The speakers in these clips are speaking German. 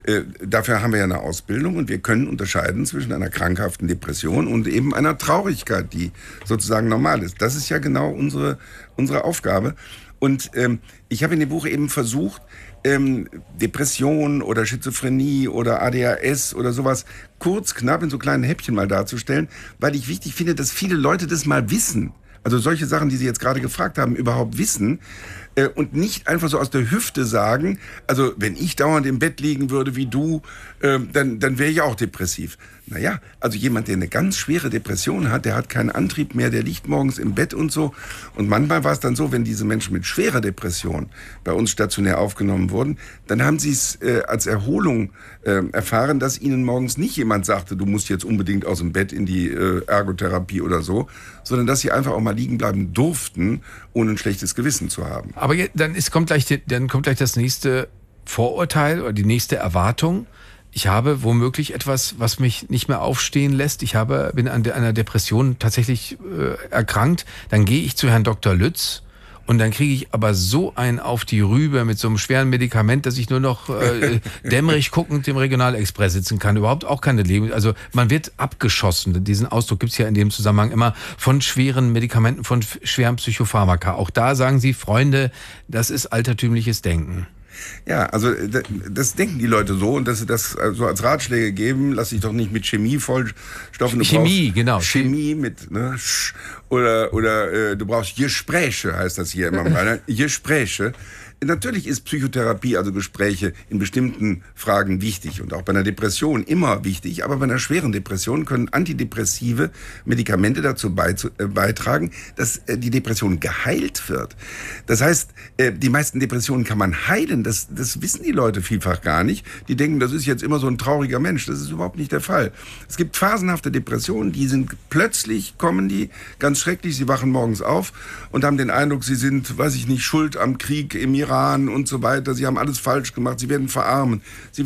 Dafür haben wir ja eine Ausbildung und wir können unterscheiden zwischen einer krankhaften Depression und eben einer Traurigkeit, die sozusagen normal ist. Das ist ja genau unsere Aufgabe. Und ich habe in dem Buch eben versucht, Depression oder Schizophrenie oder ADHS oder sowas kurz, knapp in so kleinen Häppchen mal darzustellen, weil ich wichtig finde, dass viele Leute das mal wissen. Also solche Sachen, die Sie jetzt gerade gefragt haben, überhaupt wissen und nicht einfach so aus der Hüfte sagen, also wenn ich dauernd im Bett liegen würde wie du, dann wäre ich auch depressiv. Naja, also jemand, der eine ganz schwere Depression hat, der hat keinen Antrieb mehr, der liegt morgens im Bett und so. Und manchmal war es dann so, wenn diese Menschen mit schwerer Depression bei uns stationär aufgenommen wurden, dann haben sie es als Erholung erfahren, dass ihnen morgens nicht jemand sagte, du musst jetzt unbedingt aus dem Bett in die Ergotherapie oder so, sondern dass sie einfach auch mal liegen bleiben durften, ohne ein schlechtes Gewissen zu haben. Aber kommt gleich das nächste Vorurteil oder die nächste Erwartung. Ich habe womöglich etwas, was mich nicht mehr aufstehen lässt. Bin an einer Depression tatsächlich erkrankt. Dann gehe ich zu Herrn Dr. Lütz und dann kriege ich aber so einen auf die Rübe mit so einem schweren Medikament, dass ich nur noch dämmerig guckend im Regionalexpress sitzen kann. Überhaupt auch keine Leben. Also man wird abgeschossen. Diesen Ausdruck gibt es ja in dem Zusammenhang immer von schweren Medikamenten, von schweren Psychopharmaka. Auch da sagen Sie, Freunde, das ist altertümliches Denken. Ja, also das denken die Leute so und dass sie das so als Ratschläge geben, lass dich doch nicht mit Chemie vollstoffen. Chemie, genau. Chemie mit, ne, oder du brauchst Gespräche, heißt das hier immer mal, ne? Gespräche. Natürlich ist Psychotherapie, also Gespräche in bestimmten Fragen wichtig und auch bei einer Depression immer wichtig, aber bei einer schweren Depression können antidepressive Medikamente dazu beitragen, dass die Depression geheilt wird. Das heißt, die meisten Depressionen kann man heilen, das wissen die Leute vielfach gar nicht. Die denken, das ist jetzt immer so ein trauriger Mensch, das ist überhaupt nicht der Fall. Es gibt phasenhafte Depressionen, plötzlich kommen die, ganz schrecklich, sie wachen morgens auf und haben den Eindruck, sie sind, weiß ich nicht, schuld am Krieg im Iran und so weiter. Sie haben alles falsch gemacht. Sie werden verarmen. Sie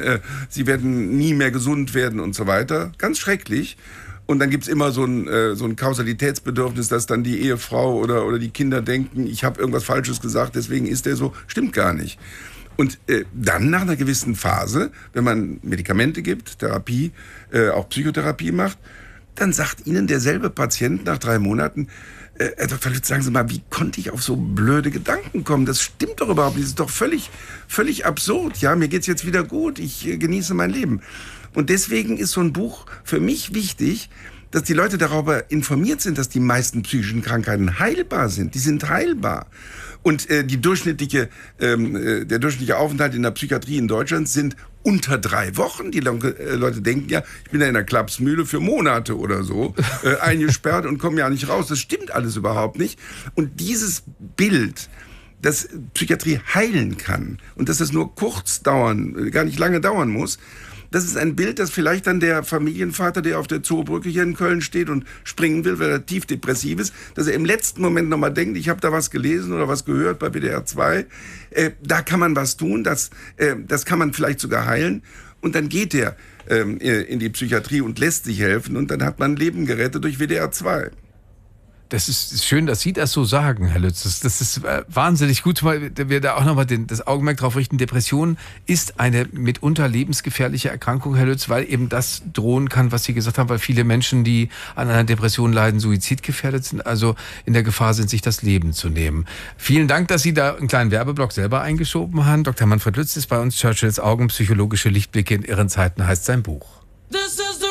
werden nie mehr gesund werden und so weiter. Ganz schrecklich. Und dann gibt's immer so ein Kausalitätsbedürfnis, dass dann die Ehefrau oder die Kinder denken, ich habe irgendwas Falsches gesagt, deswegen ist der so. Stimmt gar nicht. Und dann nach einer gewissen Phase, wenn man Medikamente gibt, Therapie, auch Psychotherapie macht, dann sagt Ihnen derselbe Patient nach 3 Monaten, Herr Dr. Lütz, sagen Sie mal, wie konnte ich auf so blöde Gedanken kommen? Das stimmt doch überhaupt nicht. Das ist doch völlig absurd. Ja, mir geht's jetzt wieder gut. Ich genieße mein Leben. Und deswegen ist so ein Buch für mich wichtig, dass die Leute darüber informiert sind, dass die meisten psychischen Krankheiten heilbar sind. Die sind heilbar. Und der durchschnittliche Aufenthalt in der Psychiatrie in Deutschland sind unter 3 Wochen. Die Leute denken ja, ich bin ja in der Klapsmühle für Monate oder so eingesperrt und komme ja nicht raus. Das stimmt alles überhaupt nicht. Und dieses Bild, dass Psychiatrie heilen kann und dass es nur kurz dauern, gar nicht lange dauern muss, das ist ein Bild, das vielleicht dann der Familienvater, der auf der Zoobrücke hier in Köln steht und springen will, weil er tief depressiv ist, dass er im letzten Moment nochmal denkt, ich habe da was gelesen oder was gehört bei WDR 2. Da kann man was tun, das kann man vielleicht sogar heilen. Und dann geht er in die Psychiatrie und lässt sich helfen und dann hat man Leben gerettet durch WDR 2. Das ist schön, dass Sie das so sagen, Herr Lütz. Das ist wahnsinnig gut, weil wir da auch nochmal das Augenmerk drauf richten. Depression ist eine mitunter lebensgefährliche Erkrankung, Herr Lütz, weil eben das drohen kann, was Sie gesagt haben, weil viele Menschen, die an einer Depression leiden, suizidgefährdet sind, also in der Gefahr sind, sich das Leben zu nehmen. Vielen Dank, dass Sie da einen kleinen Werbeblock selber eingeschoben haben. Dr. Manfred Lütz ist bei uns. Churchills Augen, psychologische Lichtblicke in irren Zeiten heißt sein Buch.